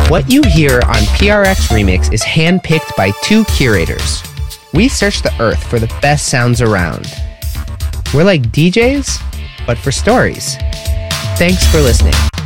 What you hear on PRX Remix is handpicked by two curators. We search the earth for the best sounds around. We're like DJs, but for stories. Thanks for listening.